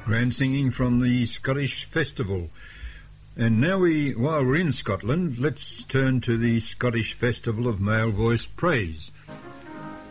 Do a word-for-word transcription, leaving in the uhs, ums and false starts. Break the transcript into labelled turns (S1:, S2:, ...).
S1: Grand singing from the Scottish Festival. And now we, while we're in Scotland, let's turn to the Scottish Festival of Male Voice Praise.